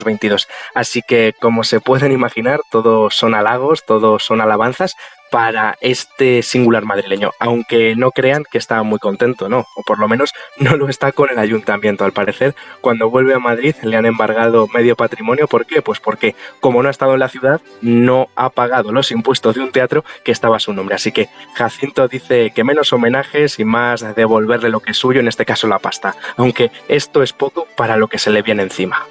22. Así que, como se pueden imaginar, todos son halagos, todos son alabanzas para este singular madrileño, aunque no crean que está muy contento, ¿no? O por lo menos no lo está con el ayuntamiento. Al parecer, cuando vuelve a Madrid le han embargado medio patrimonio. ¿Por qué? Pues porque, como no ha estado en la ciudad, no ha pagado los impuestos de un teatro que estaba a su nombre. Así que Jacinto dice que menos homenajes y más devolverle lo que es suyo, en este caso la pasta, aunque esto es poco para lo que se le viene encima.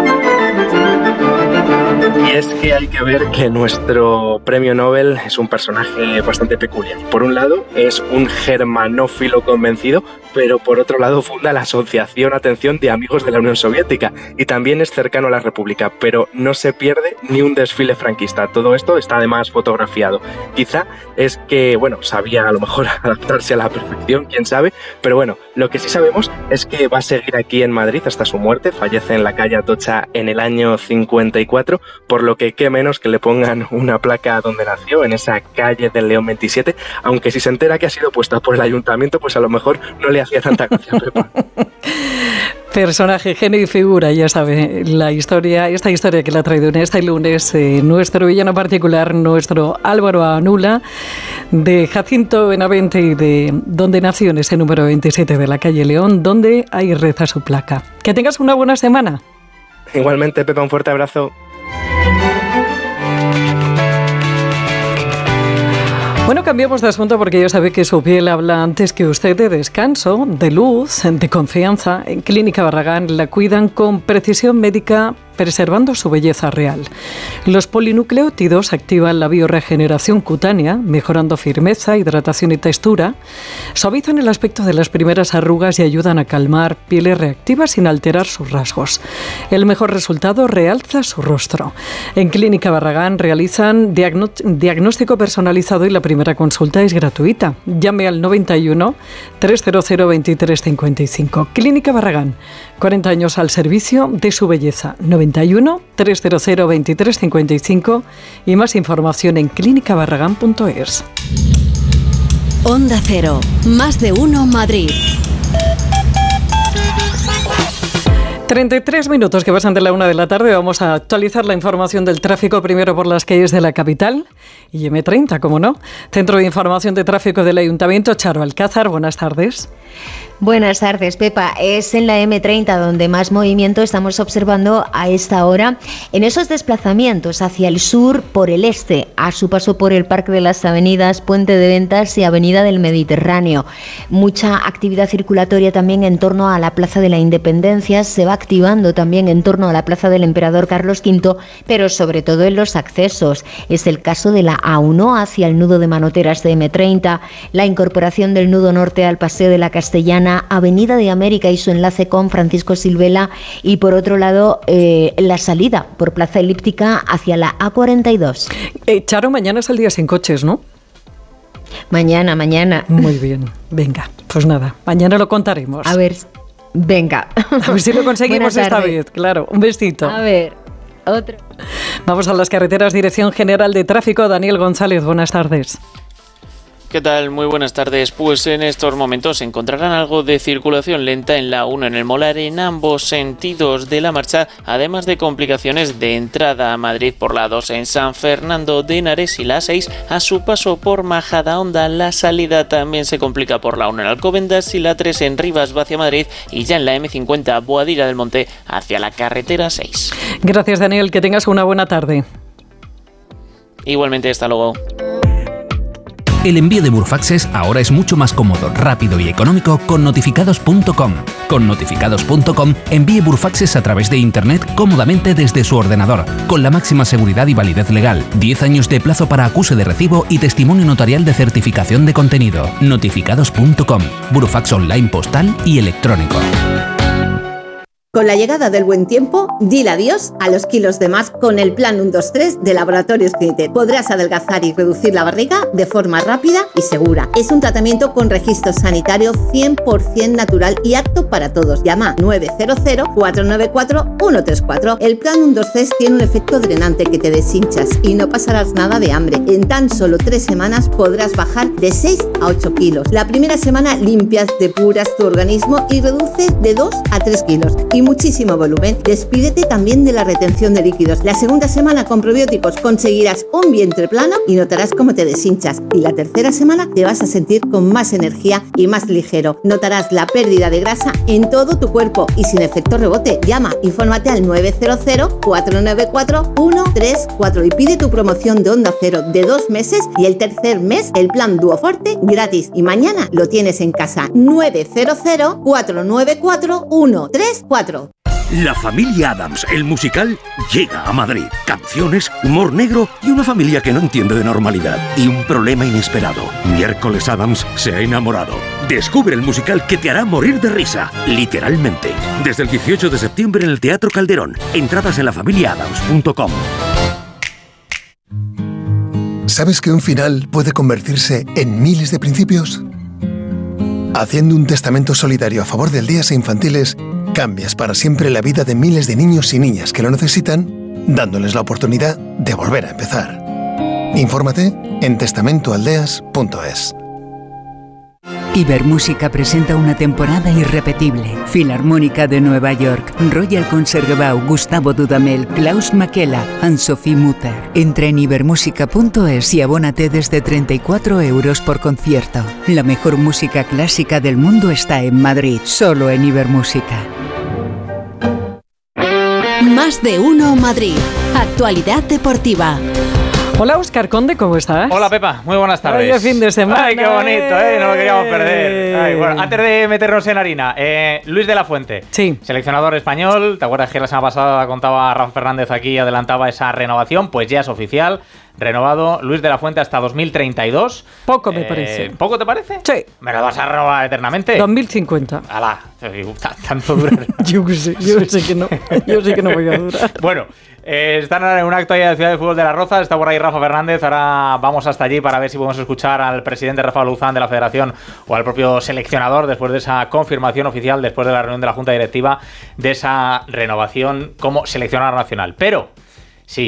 Y es que hay que ver que nuestro premio Nobel es un personaje bastante peculiar. Por un lado, es un germanófilo convencido, pero por otro lado funda la Asociación Atención de Amigos de la Unión Soviética y también es cercano a la República, pero no se pierde ni un desfile franquista. Todo esto está además fotografiado. Quizá es que, sabía a lo mejor adaptarse a la perfección, quién sabe, pero bueno, lo que sí sabemos es que va a seguir aquí en Madrid hasta su muerte. Fallece en la calle Atocha en el año 54, por lo que qué menos que le pongan una placa donde nació, en esa calle del León 27, aunque si se entera que ha sido puesta por el ayuntamiento, pues a lo mejor no le hacía tanta gracia, Pepa. Personaje, genio y figura, ya sabe, esta historia que le ha traído en este lunes nuestro villano particular, nuestro Álvaro Anula, de Jacinto Benavente y de donde nació, en ese número 27 de la calle León, donde ahí reza su placa. Que tengas una buena semana. Igualmente, Pepa, un fuerte abrazo. Bueno, cambiamos de asunto porque ya sabe que su piel habla antes que usted de descanso, de luz, de confianza. En Clínica Barragán la cuidan con precisión médica, preservando su belleza real. Los polinucleótidos activan la biorregeneración cutánea, mejorando firmeza, hidratación y textura, suavizan el aspecto de las primeras arrugas y ayudan a calmar pieles reactivas sin alterar sus rasgos. El mejor resultado realza su rostro. En Clínica Barragán realizan diagnóstico personalizado y la primera consulta es gratuita. Llame al 91 300 2355. Clínica Barragán, 40 años al servicio de su belleza. 91 300 2355 y más información en clínicabarragán.es. Onda Cero, más de uno Madrid. 33 minutos que pasan de la 1 de la tarde. Vamos a actualizar la información del tráfico primero por las calles de la capital y M30, como no. Centro de Información de Tráfico del Ayuntamiento, Charo Alcázar, buenas tardes. Buenas tardes, Pepa. Es en la M30 donde más movimiento estamos observando a esta hora en esos desplazamientos hacia el sur por el este, a su paso por el Parque de las Avenidas, Puente de Ventas y Avenida del Mediterráneo. Mucha actividad circulatoria también en torno a la Plaza de la Independencia, se va activando también en torno a la Plaza del Emperador Carlos V, pero sobre todo en los accesos. Es el caso de la A1 hacia el nudo de Manoteras de M30, la incorporación del nudo norte al Paseo de la Castellana, Avenida de América y su enlace con Francisco Silvela, y por otro lado la salida por Plaza Elíptica hacia la A42. Charo, mañana es el día sin coches, ¿no? Mañana. Muy bien, venga, pues nada, mañana lo contaremos. A ver, venga. A ver si lo conseguimos esta vez, claro, un besito. A ver, otro. Vamos a las carreteras, Dirección General de Tráfico, Daniel González, buenas tardes. ¿Qué tal? Muy buenas tardes. Pues en estos momentos encontrarán algo de circulación lenta en la 1 en el Molar en ambos sentidos de la marcha, además de complicaciones de entrada a Madrid por la 2 en San Fernando de Henares y la 6 a su paso por Majadahonda. La salida también se complica por la 1 en Alcobendas y la 3 en Rivas hacia Madrid y ya en la M50 Boadilla del Monte hacia la carretera 6. Gracias, Daniel, que tengas una buena tarde. Igualmente, hasta luego. El envío de Burfaxes ahora es mucho más cómodo, rápido y económico con notificados.com. Con notificados.com envíe Burfaxes a través de Internet cómodamente desde su ordenador, con la máxima seguridad y validez legal, 10 años de plazo para acuse de recibo y testimonio notarial de certificación de contenido. Notificados.com, Burfax online postal y electrónico. Con la llegada del buen tiempo, dile adiós a los kilos de más con el plan 1-2-3 de Laboratorios Clinitet. Podrás adelgazar y reducir la barriga de forma rápida y segura. Es un tratamiento con registro sanitario 100% natural y apto para todos. Llama 900-494-134. El plan 1-2-3 tiene un efecto drenante que te deshinchas y no pasarás nada de hambre. En tan solo 3 semanas podrás bajar de 6 a 8 kilos. La primera semana limpias, depuras tu organismo y reduces de 2 a 3 kilos. Y muchísimo volumen. Despídete también de la retención de líquidos. La segunda semana con probióticos conseguirás un vientre plano y notarás cómo te deshinchas. Y la tercera semana te vas a sentir con más energía y más ligero. Notarás la pérdida de grasa en todo tu cuerpo y sin efecto rebote. Llama, infórmate al 900-494-134 y pide tu promoción de Onda Cero de 2 meses y el tercer mes el plan Duoforte gratis. Y mañana lo tienes en casa. 900-494-134. La familia Addams, el musical, llega a Madrid. Canciones, humor negro y una familia que no entiende de normalidad. Y un problema inesperado. Miércoles Addams se ha enamorado. Descubre el musical que te hará morir de risa, literalmente. Desde el 18 de septiembre en el Teatro Calderón. Entradas en lafamiliaadams.com. ¿Sabes que un final puede convertirse en miles de principios? Haciendo un testamento solidario a favor de aldeas e infantiles, cambias para siempre la vida de miles de niños y niñas que lo necesitan, dándoles la oportunidad de volver a empezar. Infórmate en testamentoaldeas.es. Ibermúsica presenta una temporada irrepetible. Filarmónica de Nueva York, Royal Concertgebouw, Gustavo Dudamel, Klaus Makela, Anne-Sophie Mutter. Entra en ibermúsica.es y abónate desde 34 € por concierto. La mejor música clásica del mundo está en Madrid, solo en Ibermúsica. Más de uno Madrid. Actualidad deportiva. Hola, Óscar Conde, ¿cómo estás? Hola, Pepa, muy buenas tardes. Ay, fin de semana. Ay, qué bonito, no lo queríamos perder. Ay, bueno, antes de meternos en harina, Luis de la Fuente, sí, seleccionador español. ¿Te acuerdas que la semana pasada contaba Rafa Fernández aquí y adelantaba esa renovación? Pues ya es oficial. Renovado Luis de la Fuente hasta 2032. Poco me parece. ¿Poco te parece? Sí. ¿Me lo vas a renovar eternamente? 2050. Alá, tanto dura. Yo sé que no. Yo sé que no voy a durar. Bueno, están en un acto allá de Ciudad de Fútbol de Las Rozas. Está por ahí Rafa Fernández. Ahora vamos hasta allí para ver si podemos escuchar al presidente Rafael Luzán de la Federación o al propio seleccionador después de esa confirmación oficial, después de la reunión de la Junta Directiva, de esa renovación como seleccionador nacional. Pero, sí,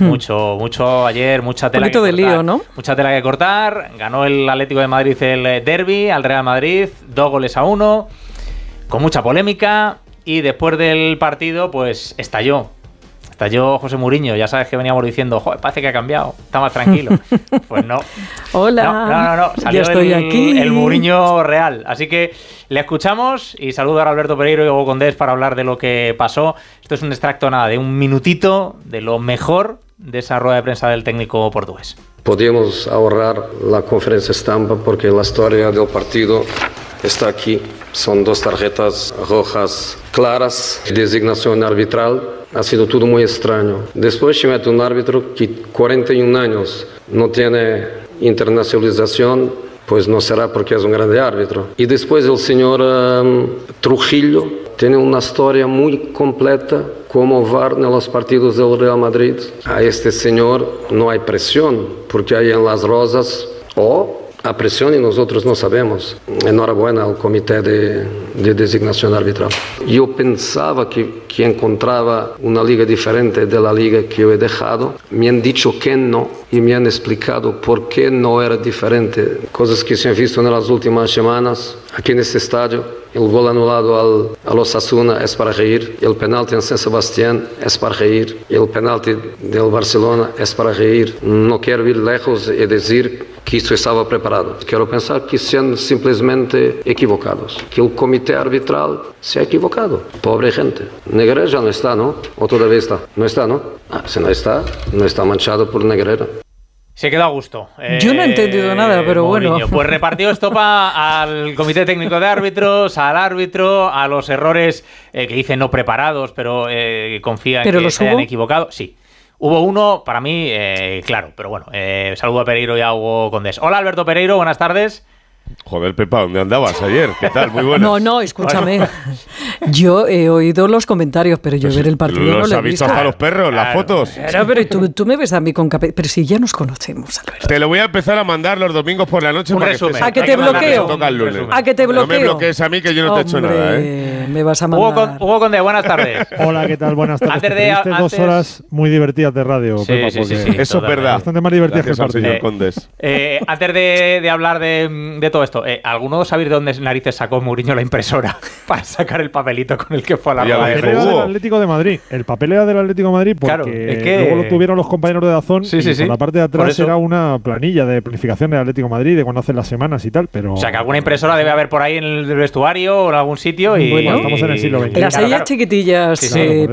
mucho ayer, mucha tela que cortar. Un poquito de lío, ¿no? Mucha tela que cortar. Ganó el Atlético de Madrid el derbi al Real Madrid, 2-1, con mucha polémica. Y después del partido, pues estalló José Mourinho. Ya sabes que veníamos diciendo, joder, parece que ha cambiado, está más tranquilo. Pues no. Hola. No. Salió ya estoy aquí. El Mourinho real. Así que le escuchamos y saludo a Alberto Pereiro y Hugo Condés para hablar de lo que pasó. Esto es un extracto de un minutito de lo mejor de esa rueda de prensa del técnico portugués. Podíamos ahorrar la conferencia estampa porque la historia del partido está aquí. Son 2 tarjetas rojas claras, designación arbitral. Ha sido todo muy extraño. Después se mete un árbitro que 41 años no tiene internacionalización, pues no será porque es un grande árbitro. Y después el señor Trujillo tiene una historia muy completa como VAR en los partidos del Real Madrid. A este señor no hay presión, porque hay en Las Rozas a presión y nosotros no sabemos. Enhorabuena al comité de designación arbitral. Yo pensaba que encontraba una liga diferente de la liga que yo he dejado. Me han dicho que no y me han explicado por qué no era diferente. Cosas que se han visto en las últimas semanas aquí en este estadio. El gol anulado al Osasuna es para reír. El penalti en San Sebastián es para reír. El penalti del Barcelona es para reír. No quiero ir lejos y decir que esto estaba preparado. Quiero pensar que sean simplemente equivocados. Que el comité arbitral se ha equivocado. Pobre gente. Negreira ya no está, ¿no? ¿O todavía está? No está, ¿no? Si no está manchado por Negreira. Se quedó a gusto. Yo no he entendido nada, pero Mourinho. bueno. Pues repartió estopa al comité técnico de árbitros, al árbitro, a los errores que dicen no preparados, pero confía en que se hayan equivocado. Sí. Hubo uno, para mí, claro, pero bueno, saludo a Pereiro y a Hugo Condés. Hola, Alberto Pereiro, buenas tardes. Joder, Pepa, ¿dónde andabas ayer? ¿Qué tal? Muy buenas. No, escúchame. Yo he oído los comentarios, pero yo ver el partido no lo he visto. ¿Los ha visto hasta los perros, las fotos? Pero tú me ves a mí con café. Pero si ya nos conocemos, Alberto. Te lo voy a empezar a mandar los domingos por la noche para que ¿A que te bloqueo? ¿A que te bloqueo? No me bloquees a mí, que yo no te he hecho nada, Me vas a mandar. Hugo Condé, buenas tardes. Hola, ¿qué tal? Buenas tardes. Antes 2 horas muy divertidas de radio, Pepa, sí. Eso es verdad. Bastante más divertidas que el partido. Señor Condés. Antes de hablar de todo todo esto, ¿alguno sabéis de dónde narices sacó Mourinho la impresora para sacar el papelito con el que fue a la rueda de prensa? Del Atlético de Madrid. El papel era del Atlético de Madrid porque claro, es que luego lo tuvieron los compañeros de Dazón y por la parte de atrás era una planilla de planificación del Atlético de Madrid de cuando hacen las semanas y tal, pero... O sea, que alguna impresora debe haber por ahí en el vestuario o en algún sitio y... Bueno, estamos en el siglo XX. Las sillas chiquitillas, sí, claro,